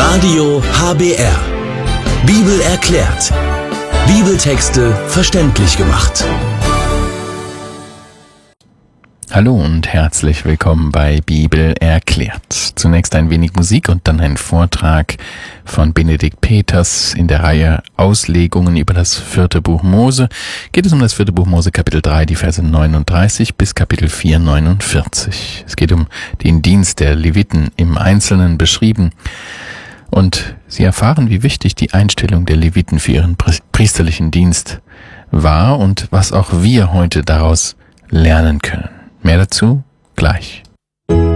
Radio HBR. Bibel erklärt. Bibeltexte verständlich gemacht. Hallo und herzlich willkommen bei Bibel erklärt. Zunächst ein wenig Musik und dann ein Vortrag von Benedikt Peters in der Reihe Auslegungen über das 4. Buch Mose. Geht es um das 4. Buch Mose, Kapitel 3, die Verse 39 bis Kapitel 4, 49. Es geht um den Dienst der Leviten im Einzelnen beschrieben. Und Sie erfahren, wie wichtig die Einstellung der Leviten für ihren priesterlichen Dienst war und was auch wir heute daraus lernen können. Mehr dazu gleich.